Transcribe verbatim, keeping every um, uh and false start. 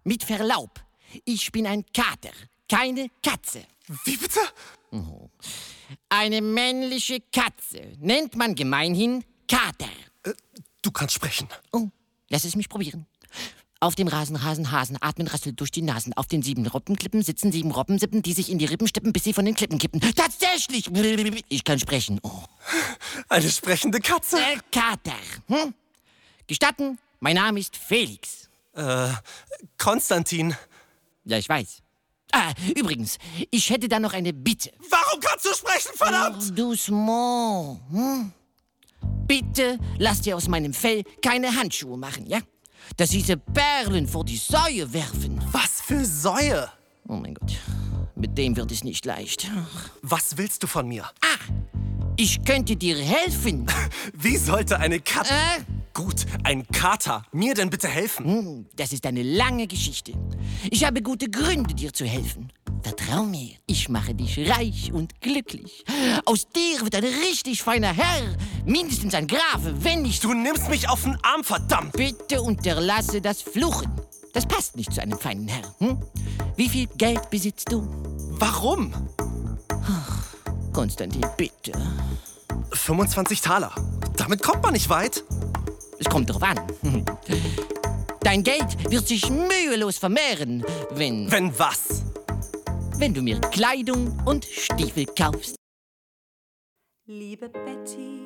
mit Verlaub, ich bin ein Kater, keine Katze. Wie bitte? Eine männliche Katze nennt man gemeinhin Kater. Äh, du kannst sprechen. Oh, lass es mich probieren. Auf dem Rasen, Rasen, Hasen, atmen, rasselt durch die Nasen. Auf den sieben Robbenklippen sitzen sieben Robbensippen, die sich in die Rippen stippen, bis sie von den Klippen kippen. Tatsächlich! Ich kann sprechen. Oh. Eine sprechende Katze? Der Kater. Hm? Gestatten, mein Name ist Felix. Äh, Konstantin. Ja, ich weiß. Ah, übrigens, ich hätte da noch eine Bitte. Warum kannst du sprechen, verdammt? Oh, doucement. Hm? Bitte lass dir aus meinem Fell keine Handschuhe machen, ja? Dass diese Perlen vor die Säue werfen. Was für Säue? Oh mein Gott, mit dem wird es nicht leicht. Was willst du von mir? Ah, ich könnte dir helfen. Wie sollte eine Katze... Äh? Gut, ein Kater. Mir denn bitte helfen? Hm, das ist eine lange Geschichte. Ich habe gute Gründe, dir zu helfen. Vertrau mir, ich mache dich reich und glücklich. Aus dir wird ein richtig feiner Herr. Mindestens ein Grave, wenn nicht... Du nimmst mich auf den Arm, verdammt! Bitte unterlasse das Fluchen. Das passt nicht zu einem feinen Herr. Hm? Wie viel Geld besitzt du? Warum? Ach, Konstantin, bitte. fünfundzwanzig Taler. Damit kommt man nicht weit. Es kommt drauf an. Dein Geld wird sich mühelos vermehren, wenn... Wenn was? Wenn du mir Kleidung und Stiefel kaufst. Liebe Betty.